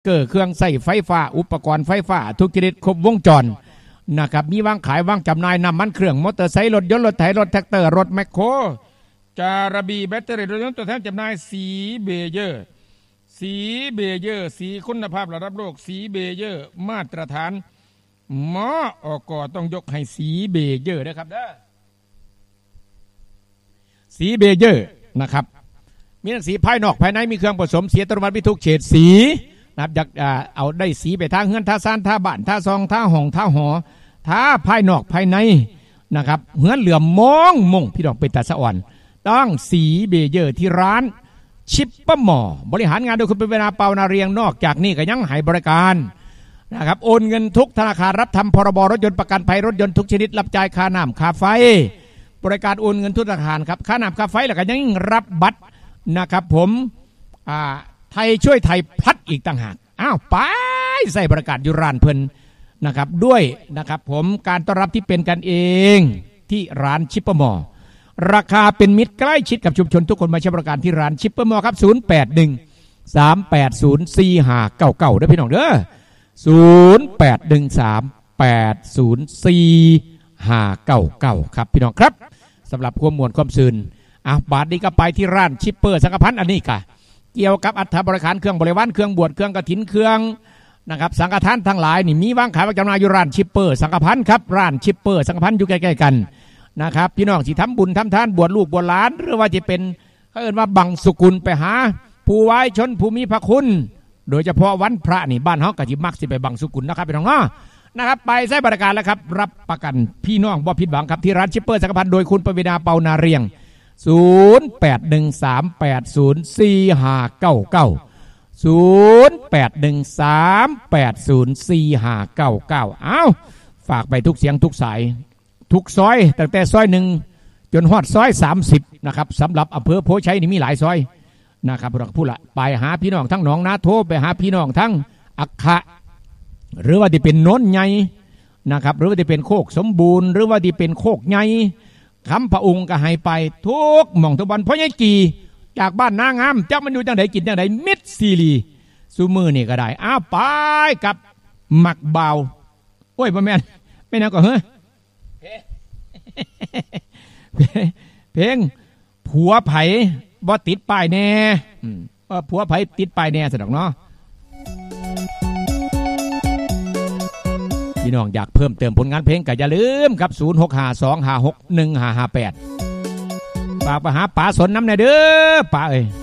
เกิดเครื่องใส่ไฟฟ้าอุปกรณ์ไฟฟ้าทุกชนิดครบวงจรนะครับมีวางขายวางจำหน่ายน้ำมันเครื่องมอเตอร์ไซค์รถยนต์รถไถรถแท็กเตอร์รถแมคโครจาระบีแบตเตอรี่รถยนต์ตัวแทนจำหน่ายสีเบเยอร์สีคุณภาพระดับโลกสีเบเยอร์มาตรฐานมอกต้องยกให้สีเบเยอร์นะครับเด้อสีเบเยอร์นะครับมีทั้งสีภายนอกภายในมีเครื่องผสมสีอัตโนมัติมีทุกเฉดสีนะครับอยากเอาได้สีไปทางเฮือนท่าซ่านท่าบ้านท่าซองท่าห้องท่าหอท่าภายนอกภายในนะครับเฮือนเหลื่อมมองพี่น้องเป็นตาสะอ่อนต้องสีเบเยอร์ที่ร้านชิปเปอร์มอบริหารงานโดยคุณเป็นเวลาเปานาเรียงนอกจากนี้ก็ยังให้บริการนะครับโอนเงินทุกธนาคารรับทำพรบรถยนต์ประกันภัยรถยนต์ทุกชนิดรับจ่ายค่าน้ำค่าไฟบริการโอนเงินทุกธนาคารครับค่าน้ำค่าไฟแล้วก็ยังรับบัตรนะครับผมไทยช่วยไทยพัดอีกต่างหากไปใส่บริการอยู่ร้านเพิ่นนะครับด้วยนะครับผมการต้อนรับที่เป็นกันเองที่ร้านชิปเปอร์มอราคาเป็นมิตรใกล้ชิดกับชุมชนทุกคนมาใช้บริการที่ร้านชิปเปอร์มอครับ0813804599ด้วยพี่น้องเด้อ0813804599ครับพี่น้องครับสำหรับความมวลความซื่นบาทนี้ก็ไปที่ร้านชิปเปอร์สังฆพันธ์อันนี้ค่ะเกี่ยวกับอัฐบริการเครื่องบริวารเครื่องบวชเครื่องกฐินเครื่องนะครับสังฆทานทั้งหลายนี่มีวางขายจำหน่ายอยู่ร้านชิปเปอร์สังฆพันธ์ครับร้านชิปเปอร์สังฆพันธ์อยู่ใกล้ๆกันนะครับพี่น้องสิทำบุญทำทานบวชลูกบวชหลานหรือว่าจะเป็นเขาเรียกว่าบังสุกุลไปหาผู้ไว้ชนผู้มีพระคุณโดยเฉพาะวันพระนี่บ้านเฮาก็สิมักสิไปบังสุกุลนะครับพี่น้องนะครับไปใช้บริการแล้วครับรับประกันพี่น้องบ่ผิดหวังครับที่ร้านชิปเปอร์สังฆพันธ์โดยคุณปวีณาเปานาเรียง0813804599ฝากไปทุกเสียงทุกสายทุกซอยตั้งแต่ซอย1จนฮอดซอย30นะครับสำหรับอำเภอโพชัยนี่มีหลายซอยนะครับพูดละไปหาพี่น้องทั้งหนองนาโทไปหาพี่น้องทั้งอักขะหรือว่าที่เป็นโน้นใหญ่นะครับหรือว่าที่เป็นโคกสมบูรณ์หรือว่าที่เป็นโคกใหญ่คำพระองค์ก็ให้ไปทุกหม่องทุกวันเพราะยังกี่จากบ้านนางามเจ้ามันอยู่จังไหนกินจังไหนมิดซีรีซูมือนี่ก็ได้ไปกับหมักเบาโอ้ยพ่อแม่ไม่น่าก็เฮ้ยเพลงผัวไผ่บ่ติดป้ายแน่ผัวไผ่ติดป้ายแน่สะดอกเนาะพี่น้องอยากเพิ่มเติมผลงานเพลงก็อย่าลืมครับ0652561558ฝากไปหาป๋าสนน้ำในเด้อป๋าเอ้ย